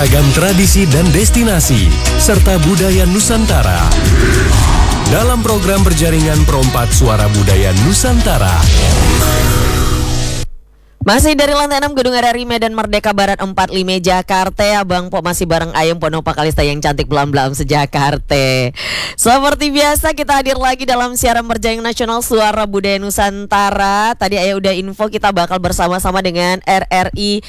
Ragam tradisi dan destinasi, serta budaya Nusantara. Dalam program berjaringan Perompak Suara Budaya Nusantara. Masih dari lantai 6 Gedung RRI Medan Merdeka Barat 45 Jakarta. Abang Po masih bareng Ayem Ponopa Kalista yang cantik belam-belam sejakarta. Seperti biasa kita hadir lagi dalam siaran berjaring nasional Suara Budaya Nusantara. Tadi Ayah udah info kita bakal bersama-sama dengan RRI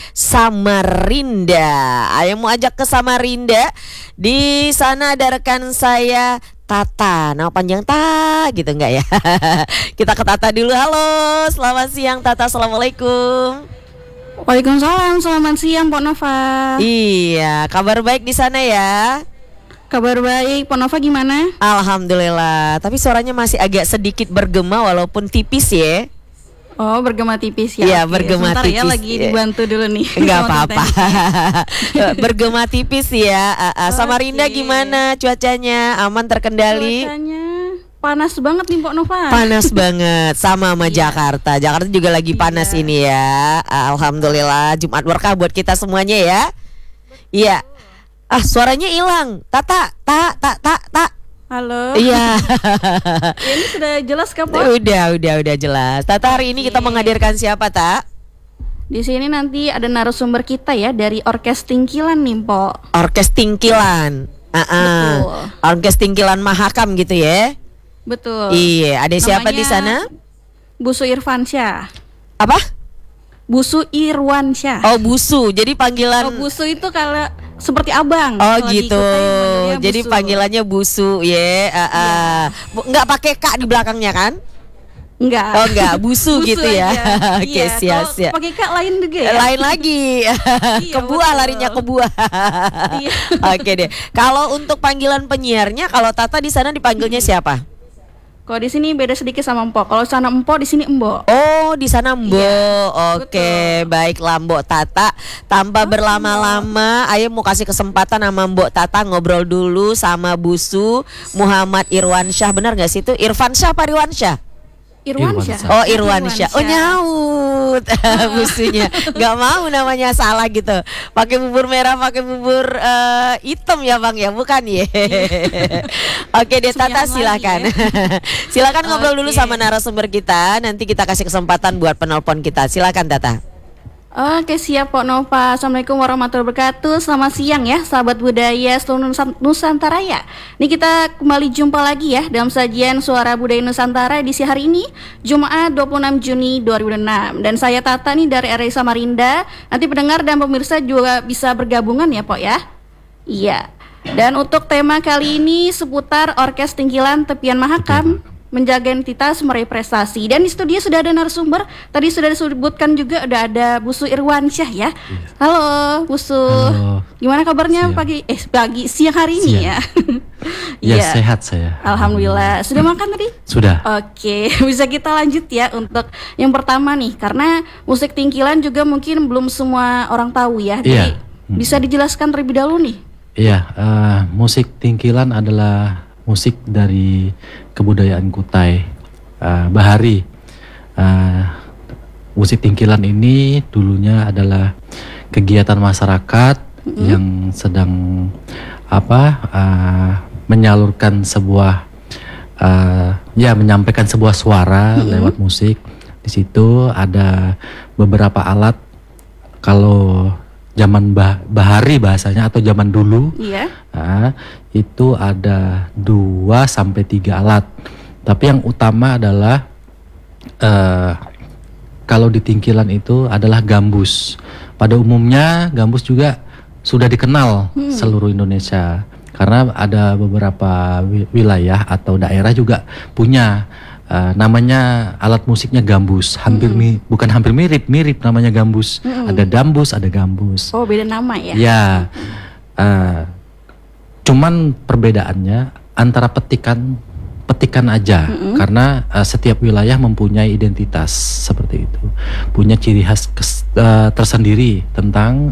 Samarinda. Ayah mau ajak ke Samarinda. Di sana ada rekan saya Tata, nama panjang gitu enggak ya? Kita ke Tata dulu. Halo, selamat siang Tata, assalamualaikum. Waalaikumsalam, selamat siang Pok Nova. Iya, kabar baik di sana ya? Kabar baik, Pok Nova gimana? Alhamdulillah, tapi suaranya masih agak sedikit bergema walaupun tipis ya. Oh, bergema tipis ya? Iya, oke. bergema Sebentar tipis. Ya, lagi dibantu dulu nih. Enggak apa-apa. Bergema tipis ya. Samarinda gimana cuacanya? Aman, terkendali? Cuacanya panas banget nih Pok Nova. Panas banget, sama Jakarta. Jakarta juga lagi panas ini ya. Alhamdulillah, Jumat berkah buat kita semuanya ya. Iya. Suaranya hilang. Tata. Halo. Iya. Ini sudah jelas kan Pok? Udah jelas. Tata, hari ini kita menghadirkan siapa, Tak? Di sini nanti ada narasumber kita ya dari Orkes Tingkilan nih Pok. Orkes Tingkilan. Betul. Orkes Tingkilan Mahakam gitu ya. Betul. Iya, ada siapa Namanya di sana? Busu Irfansyah. Apa? Busu Irwansyah. Oh, Busu. Jadi panggilan Busu itu kalau seperti abang. Oh kalau gitu. Jadi Busu. panggilannya Busu ya. Enggak pakai K di belakangnya kan? Enggak. Oh enggak, Busu gitu ya. Oke, Iya, siap. pakai Kak lain juga ya. Lain lagi. Iya, Ke buah, betul. larinya ke buah. Iya. Oke deh. Kalau untuk panggilan penyiarnya, kalau Tata di sana dipanggilnya siapa? Kalau di sini beda sedikit sama Empok. Kalau sana Empok, di sini Embok. Oh, di sana Mbok. Iya, Oke, baiklah Mbok Tata. Tanpa berlama-lama, ayo mau kasih kesempatan sama Mbok Tata ngobrol dulu sama Busu Muhammad Irwansyah. Benar nggak sih itu? Irfansyah apa Irwansyah? Irwansyah. Oh, Irwansyah. Oh, nyaut. Busunya. Gak mau namanya salah gitu. Pakai bubur merah, pakai bubur hitam ya Bang ya, bukan ya? Oke deh Tata, silakan. Silakan ngobrol dulu sama narasumber kita. Nanti kita kasih kesempatan buat penelpon kita. Silakan Tata. Oke, siap Pok Nova. Assalamualaikum warahmatullahi wabarakatuh. Selamat siang ya sahabat budaya seluruh Nusantara ya. Ini kita kembali jumpa lagi ya dalam sajian Suara Budaya Nusantara edisi hari ini Jumat 26 Juni 2006. Dan saya Tata nih dari RRI Samarinda. Nanti pendengar dan pemirsa juga bisa bergabungan ya Pok ya. Iya. Dan untuk tema kali ini seputar Orkes Tingkilan Tepian Mahakam, menjaga identitas meraih prestasi. Dan di studio sudah ada narasumber. Tadi sudah disebutkan juga udah ada Busu Irwansyah ya. Halo Busu. Halo. Gimana kabarnya pagi siang hari ini ya? Ya sehat saya. Alhamdulillah. Sudah makan tadi? Sudah. Oke, bisa kita lanjut ya untuk yang pertama nih, karena musik Tingkilan juga mungkin belum semua orang tahu ya. Jadi bisa dijelaskan terlebih dahulu nih. Iya, musik Tingkilan adalah musik dari kebudayaan Kutai Bahari. Musik Tingkilan ini dulunya adalah kegiatan masyarakat yang sedang menyalurkan sebuah menyampaikan sebuah suara lewat musik. Di situ ada beberapa alat. Kalau zaman bahari bahasanya atau zaman dulu, itu ada 2 sampai 3 alat. Tapi yang utama adalah kalau di Tingkilan itu adalah gambus. Pada umumnya gambus juga sudah dikenal seluruh Indonesia karena ada beberapa wilayah atau daerah juga punya namanya alat musiknya gambus. Bukan hampir mirip namanya gambus. Ada dambus, ada gambus. Oh, beda nama ya? Ya, cuman perbedaannya antara petikan aja, karena setiap wilayah mempunyai identitas seperti itu, punya ciri khas tersendiri tentang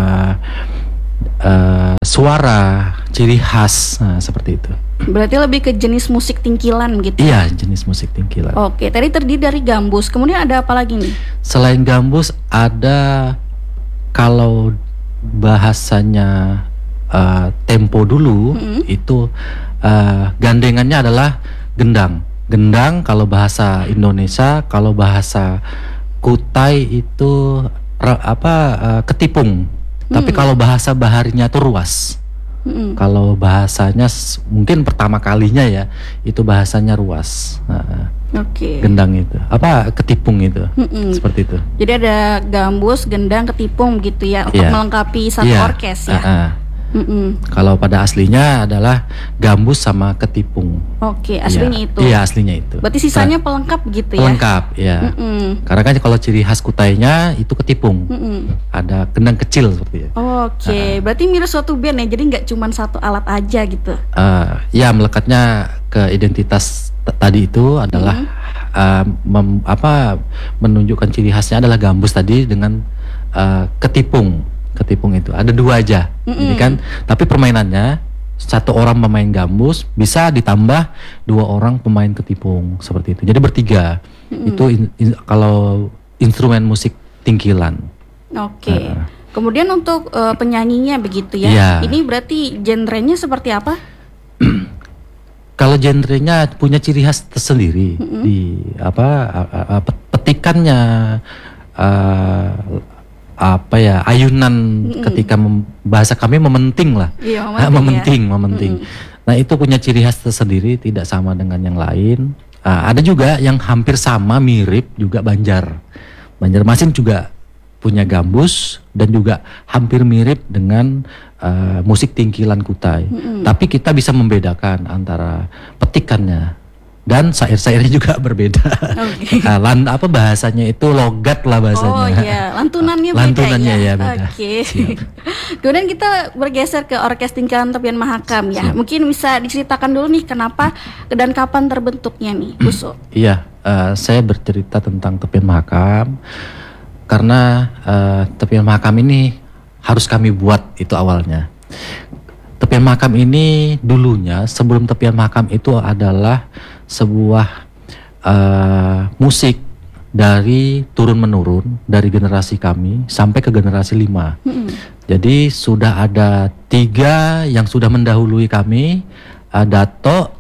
suara, ciri khas, seperti itu. Berarti lebih ke jenis musik Tingkilan gitu? Iya, jenis musik Tingkilan. Oke, tadi terdiri dari gambus, kemudian ada apa lagi nih? Selain gambus ada, kalau bahasanya tempo dulu itu gandengannya adalah gendang. Gendang kalau bahasa Indonesia, kalau bahasa Kutai itu ketipung. Tapi kalau bahasa Baharinya itu ruas. Kalau bahasanya mungkin pertama kalinya ya itu bahasanya ruas. Gendang itu ketipung itu seperti itu. Jadi ada gambus, gendang, ketipung gitu ya untuk melengkapi satu orkes ya. Kalau pada aslinya adalah gambus sama ketipung. Aslinya itu. Iya, aslinya itu. Berarti sisanya pelengkap gitu ya. Pelengkap, ya. Karena kan kalau ciri khas Kutainya itu ketipung. Ada gendang kecil seperti itu. Berarti mirip suatu band ya. Jadi nggak cuma satu alat aja gitu. Ya, melekatnya ke identitas tadi itu adalah menunjukkan ciri khasnya adalah gambus tadi dengan ketipung. Ketipung itu ada 2 aja, jadi kan. Tapi permainannya satu orang pemain gambus bisa ditambah 2 orang pemain ketipung seperti itu. Jadi bertiga. Itu kalau instrumen musik tingkilan. Kemudian untuk penyanyinya begitu ya. Ini berarti genrenya seperti apa? Kalau genrenya punya ciri khas tersendiri di petikannya. Ayunan ketika bahasa kami mementing lah. Mementing. Nah, itu punya ciri khas tersendiri, tidak sama dengan yang lain. Ada juga yang hampir sama, mirip juga Banjarmasin juga punya gambus dan juga hampir mirip dengan musik tingkilan Kutai. Tapi kita bisa membedakan antara petikannya dan syair-syairnya juga berbeda. Bahasanya itu logat lah bahasanya. Lantunannya ya beda. Kemudian kita bergeser ke Orkes Tingkilan Tepian Mahakam ya. Mungkin bisa diceritakan dulu nih kenapa dan kapan terbentuknya nih, Buso? Iya, saya bercerita tentang Tepian Mahakam karena Tepian Mahakam ini harus kami buat itu awalnya. Tepian Mahakam ini dulunya sebelum Tepian Mahakam itu adalah sebuah musik dari turun menurun dari generasi kami sampai ke generasi 5. Jadi sudah ada 3 yang sudah mendahului kami, Dato,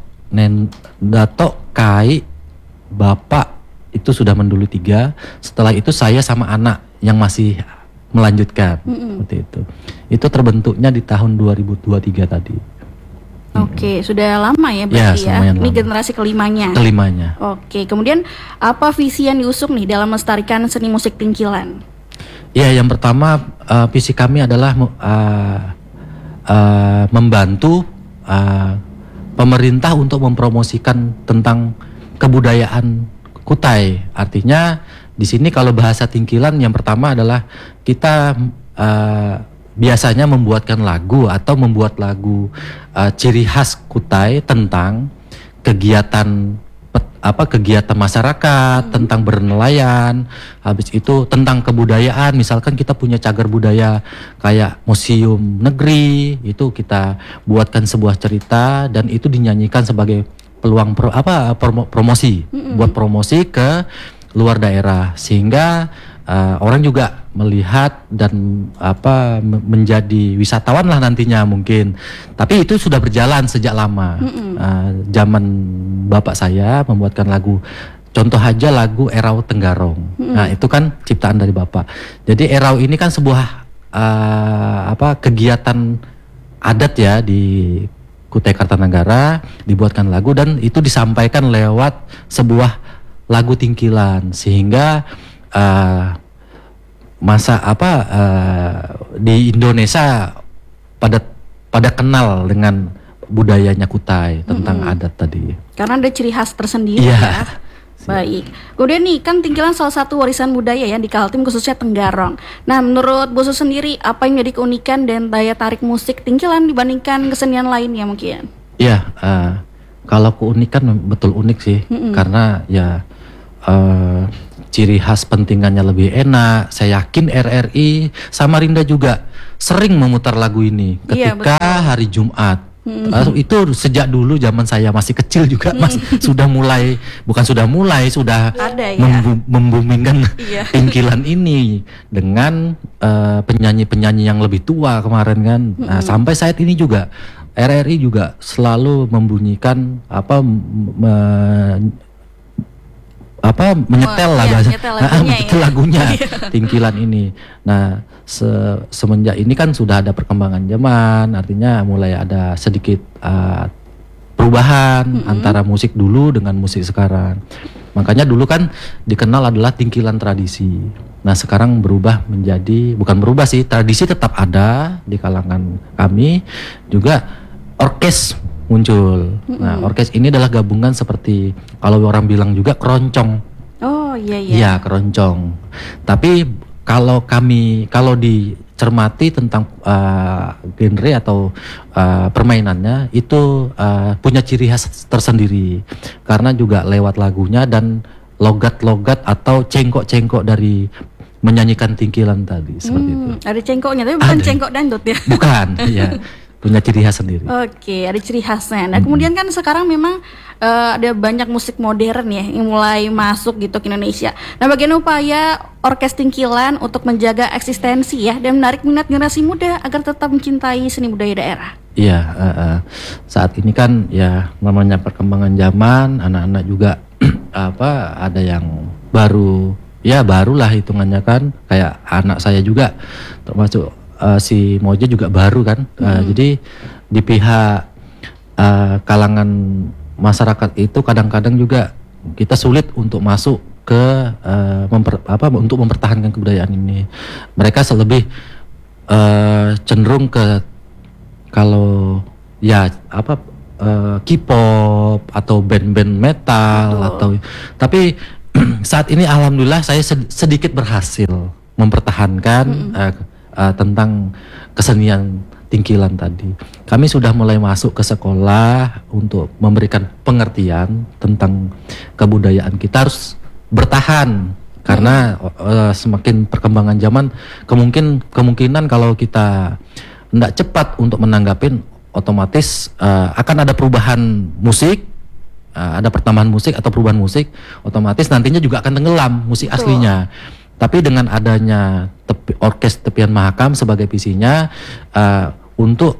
Kai, Bapak itu sudah mendahului 3. Setelah itu saya sama anak yang masih melanjutkan seperti itu. Itu terbentuknya di tahun 2023 tadi. Sudah lama ya berarti ya. Ini generasi kelimanya. Kemudian apa visi yang diusung nih dalam melestarikan seni musik tingkilan? Ya, yang pertama visi kami adalah membantu pemerintah untuk mempromosikan tentang kebudayaan Kutai. Artinya di sini kalau bahasa tingkilan yang pertama adalah kita biasanya membuatkan lagu atau membuat lagu ciri khas Kutai tentang kegiatan masyarakat, tentang bernelayan, habis itu tentang kebudayaan. Misalkan kita punya cagar budaya kayak museum negeri, itu kita buatkan sebuah cerita dan itu dinyanyikan sebagai peluang promosi, buat promosi ke luar daerah sehingga orang juga melihat dan menjadi wisatawan lah nantinya mungkin. Tapi itu sudah berjalan sejak lama. Zaman bapak saya membuatkan lagu, contoh aja lagu Erau Tenggarong. Nah, itu kan ciptaan dari bapak. Jadi Erau ini kan sebuah kegiatan adat ya di Kutai Kartanegara, dibuatkan lagu dan itu disampaikan lewat sebuah lagu tingkilan sehingga di Indonesia pada kenal dengan budayanya Kutai tentang adat tadi. Karena ada ciri khas tersendiri ya. Baik. Kemudian nih kan tingkilan salah satu warisan budaya ya di Kaltim khususnya Tenggarong. Nah, menurut Boso sendiri apa yang jadi keunikan dan daya tarik musik tingkilan dibandingkan kesenian lainnya mungkin? Iya, kalau keunikan betul unik sih karena ya ciri khas pentingannya lebih enak. Saya yakin RRI Samarinda juga sering memutar lagu ini ketika hari Jumat. Itu sejak dulu zaman saya masih kecil juga Mas sudah Ada ya. membumingkan Iya. Tingkilan ini dengan penyanyi-penyanyi yang lebih tua kemarin kan. Nah, sampai saat ini juga RRI juga selalu membunyikan menyetel lah bahasa menyetel lagunya itu ya. lagunya Tingkilan ini. Nah, semenjak ini kan sudah ada perkembangan zaman, artinya mulai ada sedikit perubahan antara musik dulu dengan musik sekarang. Makanya dulu kan dikenal adalah Tingkilan tradisi. Nah, sekarang berubah menjadi, bukan berubah sih, tradisi tetap ada di kalangan kami, juga orkes muncul. Nah, orkes ini adalah gabungan seperti kalau orang bilang juga keroncong. Oh iya. Iya, keroncong. Tapi kalau dicermati tentang genre atau permainannya itu punya ciri khas tersendiri karena juga lewat lagunya dan logat-logat atau cengkok-cengkok dari menyanyikan Tingkilan tadi seperti itu. Ada cengkoknya tapi bukan cengkok dangdut ya. Bukan, ya. Punya ciri khas sendiri. Oke, ada ciri khasnya. Nah, kemudian kan sekarang memang ada banyak musik modern ya yang mulai masuk gitu ke Indonesia. Nah, bagaimana upaya Orkes Tingkilan untuk menjaga eksistensi ya dan menarik minat generasi muda agar tetap mencintai seni budaya daerah? Iya, saat ini kan ya namanya perkembangan zaman, anak-anak juga ada yang barulah hitungannya kan, kayak anak saya juga termasuk si Moje juga baru kan. Jadi di pihak kalangan masyarakat itu kadang-kadang juga kita sulit untuk masuk ke untuk mempertahankan kebudayaan ini. Mereka lebih cenderung ke kalau K-pop atau band-band metal tapi saat ini alhamdulillah saya sedikit berhasil mempertahankan tentang kesenian Tingkilan tadi. Kami sudah mulai masuk ke sekolah untuk memberikan pengertian tentang kebudayaan kita harus bertahan karena semakin perkembangan zaman kemungkinan kalau kita tidak cepat untuk menanggapin otomatis akan ada perubahan musik, ada pertambahan musik atau perubahan musik, otomatis nantinya juga akan tenggelam musik aslinya. Tapi dengan adanya Orkes Tepian Mahakam sebagai visinya untuk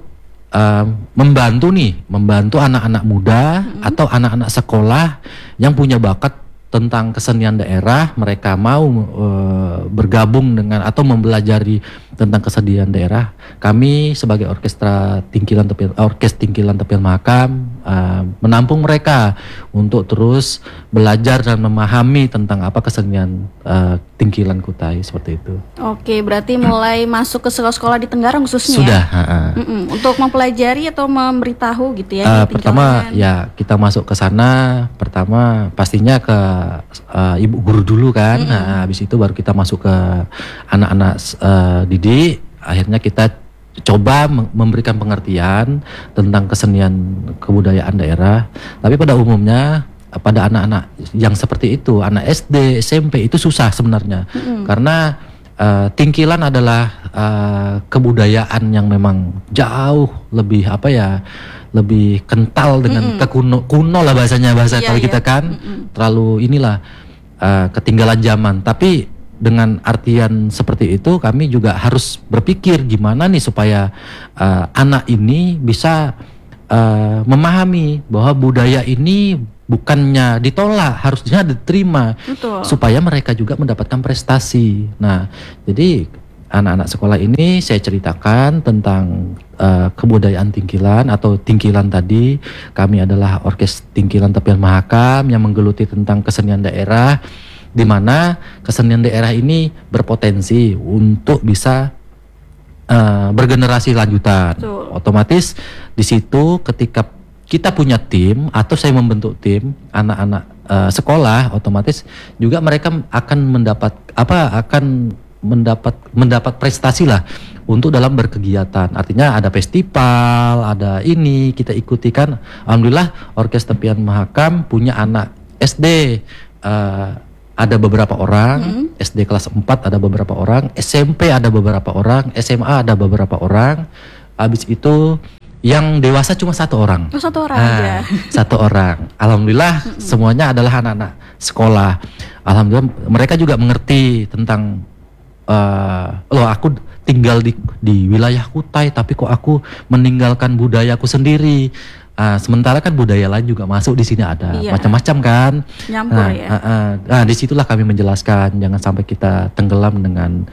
membantu anak-anak muda atau anak-anak sekolah yang punya bakat tentang kesenian daerah, mereka mau bergabung dengan atau mempelajari tentang kesenian daerah. Kami sebagai Orkes Tingkilan Tepian Mahakam menampung mereka untuk terus belajar dan memahami tentang apa kesenian Tingkilan Kutai seperti itu. Oke, berarti mulai masuk ke sekolah-sekolah di Tenggarong khususnya. Sudah. Untuk mempelajari atau memberitahu gitu ya. Pertama ya kita masuk ke sana. Pertama pastinya ke ibu guru dulu kan. Nah, habis itu baru kita masuk ke anak-anak didik. Akhirnya kita coba memberikan pengertian tentang kesenian kebudayaan daerah. Tapi pada umumnya pada anak-anak yang seperti itu, anak SD, SMP itu susah sebenarnya. Karena Tingkilan adalah kebudayaan yang memang jauh lebih lebih kental dengan kuno lah bahasa kalau kita kan terlalu ketinggalan zaman. Tapi dengan artian seperti itu kami juga harus berpikir gimana nih supaya anak ini bisa memahami bahwa budaya ini bukannya ditolak, harusnya diterima. Betul. Supaya mereka juga mendapatkan prestasi. Nah, jadi anak-anak sekolah ini saya ceritakan tentang kebudayaan Tingkilan atau Tingkilan tadi. Kami adalah Orkes Tingkilan Tepian Mahakam yang menggeluti tentang kesenian daerah, di mana kesenian daerah ini berpotensi untuk bisa bergenerasi lanjutan. Betul. Otomatis di situ ketika kita punya tim atau saya membentuk tim anak-anak sekolah, otomatis juga mereka akan mendapat prestasi lah untuk dalam berkegiatan. Artinya ada festival, ada ini kita ikuti kan. Alhamdulillah Orkes Tepian Mahakam punya anak SD ada beberapa orang, SD kelas 4 ada beberapa orang, SMP ada beberapa orang, SMA ada beberapa orang. Habis itu Yang dewasa cuma 1 orang. Oh, 1 orang aja. 1 orang. Alhamdulillah semuanya adalah anak-anak sekolah. Alhamdulillah mereka juga mengerti tentang loh aku tinggal di wilayah Kutai tapi kok aku meninggalkan budayaku sendiri. Sementara kan budaya lain juga masuk di sini ada macam-macam kan. Nyampur ya. Nah, disitulah kami menjelaskan jangan sampai kita tenggelam dengan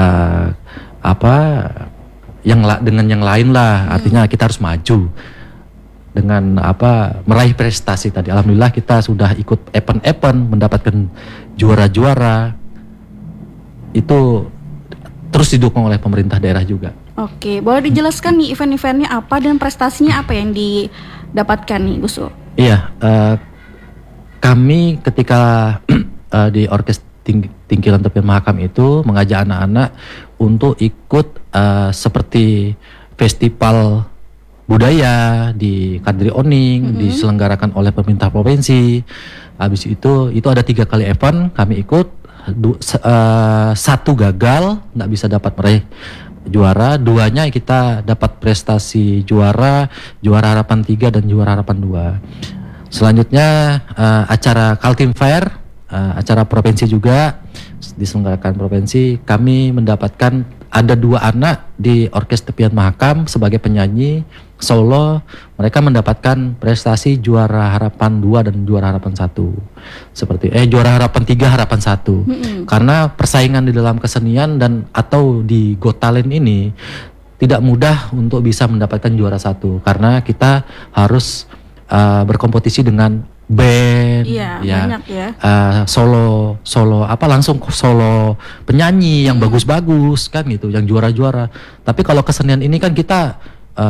dengan yang lain lah. Artinya kita harus maju dengan meraih prestasi tadi. Alhamdulillah kita sudah ikut event-event mendapatkan juara-juara. Itu terus didukung oleh pemerintah daerah juga. Oke, boleh dijelaskan nih event-eventnya apa dan prestasinya apa yang didapatkan nih, Gus Ul? Iya, kami ketika di Orkes Tingkilan Tepian Mahakam itu mengajak anak-anak untuk ikut seperti festival budaya di Kadri Oning, diselenggarakan oleh pemerintah provinsi. Habis itu ada 3 kali event kami ikut. 1 gagal, nggak bisa dapat meraih juara, 2-nya kita dapat prestasi juara harapan 3 dan juara harapan 2. Selanjutnya acara Kaltim Fair, acara provinsi juga diselenggarakan provinsi. Kami mendapatkan ada 2 anak di Orkes Tepian Mahakam sebagai penyanyi solo. Mereka mendapatkan prestasi juara harapan 2 dan juara harapan 1. Seperti juara harapan 3 harapan 1. Karena persaingan di dalam kesenian dan atau di Got Talent ini tidak mudah untuk bisa mendapatkan juara 1 karena kita harus berkompetisi dengan band, banyak ya. Solo langsung solo penyanyi yang bagus-bagus kan gitu, yang juara-juara. Tapi kalau kesenian ini kan kita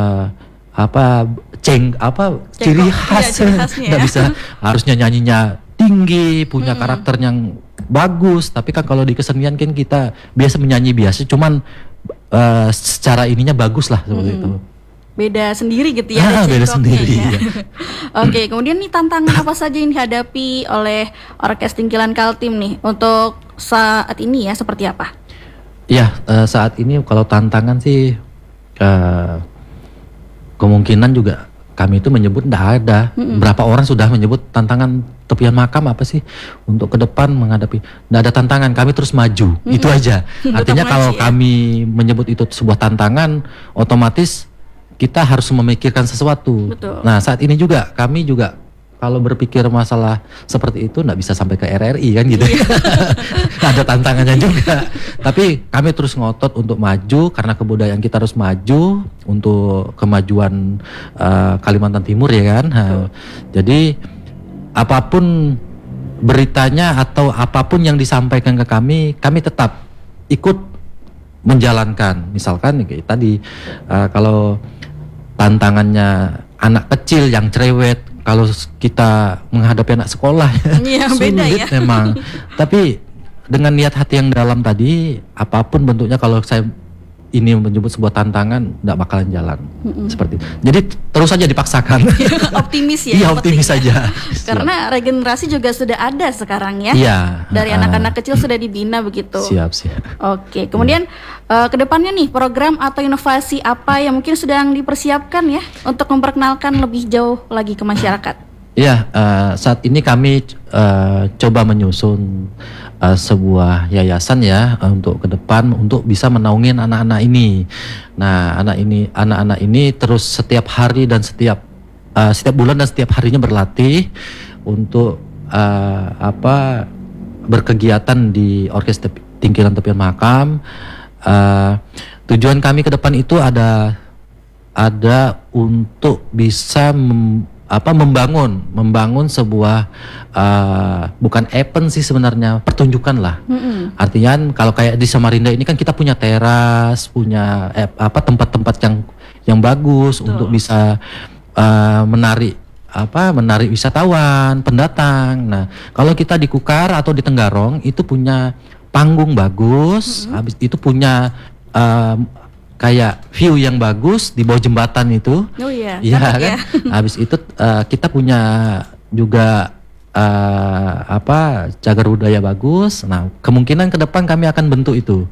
ciri khas, nggak bisa harusnya nyanyinya tinggi, punya karakter yang bagus. Tapi kan kalau di kesenian kan kita biasa menyanyi biasa, cuman secara ininya bagus lah seperti itu. Beda sendiri gitu ya. Beda sendiri. Ya. Oke, kemudian nih tantangan apa saja yang dihadapi oleh Orkes Tingkilan Kaltim nih untuk saat ini ya, seperti apa? Ya, saat ini kalau tantangan sih kemungkinan juga kami itu menyebut tidak ada. Berapa orang sudah menyebut tantangan Tepian Mahakam apa sih untuk ke depan menghadapi? Tidak ada tantangan, kami terus maju. Itu aja. Artinya kalau kami menyebut itu sebuah tantangan, otomatis kita harus memikirkan sesuatu. Betul. Nah, saat ini juga kami juga kalau berpikir masalah seperti itu nggak bisa sampai ke RRI kan gitu. Ada tantangannya juga. Tapi kami terus ngotot untuk maju karena kebudayaan kita harus maju untuk kemajuan Kalimantan Timur ya kan. Jadi apapun beritanya atau apapun yang disampaikan ke kami tetap ikut menjalankan. Misalkan kayak tadi kalau tantangannya anak kecil yang cerewet, kalau kita menghadapi anak sekolah sulit beda ya. memang. Tapi dengan niat hati yang dalam tadi, apapun bentuknya, kalau saya ini menyebut sebuah tantangan, tidak bakalan jalan. Seperti itu. Jadi terus saja dipaksakan. Optimis ya. Iya, optimis saja. Karena regenerasi juga sudah ada sekarang ya. Iya. Dari anak-anak kecil sudah dibina begitu. Siap. Oke, kemudian kedepannya nih program atau inovasi apa yang mungkin sedang dipersiapkan ya untuk memperkenalkan lebih jauh lagi ke masyarakat? Iya, saat ini kami coba menyusun sebuah yayasan ya untuk ke depan untuk bisa menaungin anak-anak ini. Nah, anak-anak ini terus setiap hari dan setiap bulan dan setiap harinya berlatih untuk berkegiatan di Orkes Tingkilan Tepian Mahakam. Tujuan kami ke depan itu ada untuk bisa membangun sebuah bukan event sih sebenarnya, pertunjukan lah. Artinya kalau kayak di Samarinda ini kan kita punya teras, punya tempat-tempat yang bagus. Betul. Untuk bisa menarik wisatawan, pendatang. Nah, kalau kita di Kukar atau di Tenggarong itu punya panggung bagus, habis itu punya kayak view yang bagus di bawah jembatan itu. Oh iya. Iya kan? Ya. Habis itu kita punya juga cagar budaya bagus. Nah, kemungkinan ke depan kami akan bentuk itu.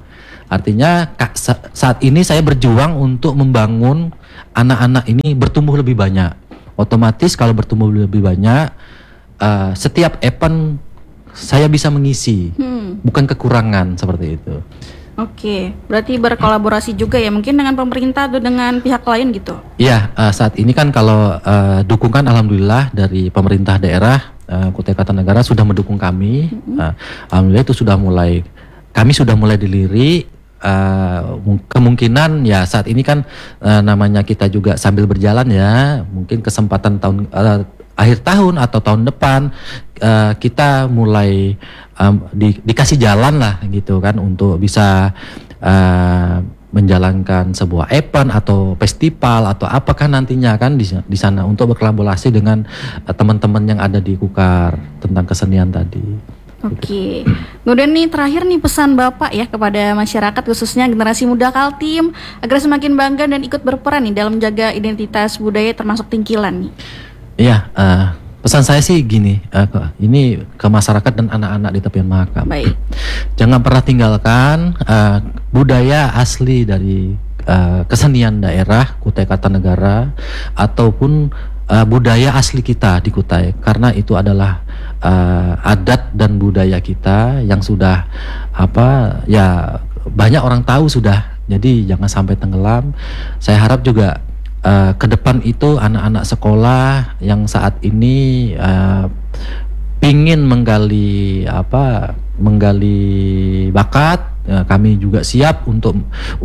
Artinya saat ini saya berjuang untuk membangun anak-anak ini bertumbuh lebih banyak. Otomatis kalau bertumbuh lebih banyak, setiap event saya bisa mengisi, bukan kekurangan seperti itu. Oke, berarti berkolaborasi juga ya, mungkin dengan pemerintah atau dengan pihak lain gitu? Iya, saat ini kan kalau dukungan alhamdulillah dari pemerintah daerah, Kutai Kartanegara sudah mendukung kami. Alhamdulillah itu kami sudah mulai dilirik. Kemungkinan ya saat ini kan namanya kita juga sambil berjalan ya, mungkin kesempatan akhir tahun atau tahun depan kita mulai dikasih jalan lah gitu kan untuk bisa menjalankan sebuah event atau festival atau apakah nantinya kan di sana untuk berkolaborasi dengan teman-teman yang ada di Kukar tentang kesenian tadi. Oke, kemudian nih terakhir nih pesan Bapak ya kepada masyarakat khususnya generasi muda Kaltim agar semakin bangga dan ikut berperan nih dalam menjaga identitas budaya termasuk Tingkilan nih. Iya, pesan saya sih gini, ini ke masyarakat dan anak-anak di tepian Mahakam. Baik. Jangan pernah tinggalkan budaya asli dari kesenian daerah Kutai Kartanegara ataupun budaya asli kita di Kutai, karena itu adalah adat dan budaya kita yang sudah banyak orang tahu sudah. Jadi jangan sampai tenggelam. Saya harap juga ke depan itu anak-anak sekolah yang saat ini pingin menggali bakat, kami juga siap untuk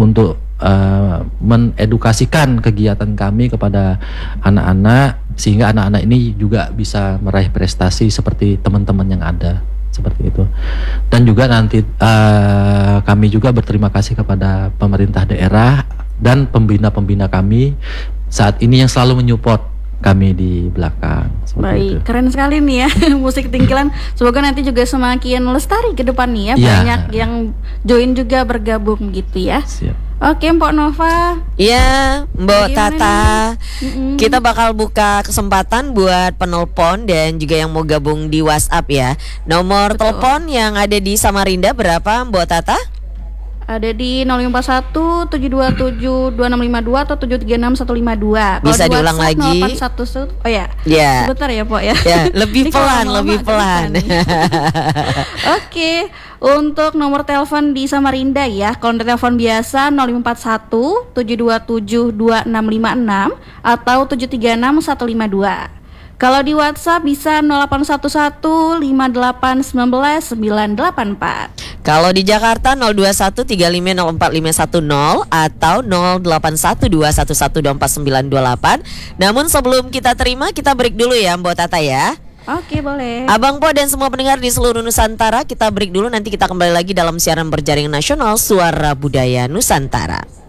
mengedukasikan kegiatan kami kepada anak-anak sehingga anak-anak ini juga bisa meraih prestasi seperti teman-teman yang ada, seperti itu. Dan juga nanti kami juga berterima kasih kepada pemerintah daerah dan pembina-pembina kami saat ini yang selalu menyupport kami di belakang. Baik, itu. Keren sekali nih ya musik Tingkilan. Semoga nanti juga semakin lestari ke depan nih ya, banyak yang join juga bergabung gitu ya. Siap. Oke, Mbok Nova. Iya, Mbok Bagaimana Tata. Kita bakal buka kesempatan buat penelpon dan juga yang mau gabung di WhatsApp ya. Nomor telepon yang ada di Samarinda berapa, Mbok Tata? Ada di 0541 727 2652 atau 736 152. Bisa diulang lagi. 0811. Oh ya. Ya. Sebentar ya, Pok ya. Ya, lebih Ini kalau pelan, lama lebih agak pelan. Oke, untuk nomor telepon di Samarinda ya, kalau untuk telepon biasa 0541 727 2656 atau 736 152. Kalau di WhatsApp bisa 0811 5819 984. Kalau di Jakarta 021 3504510 atau 081211242928. Namun sebelum kita terima, kita break dulu ya Mbok Tata ya. Oke, boleh. Abang Po dan semua pendengar di seluruh Nusantara, kita break dulu, nanti kita kembali lagi dalam siaran berjaringan nasional Suara Budaya Nusantara.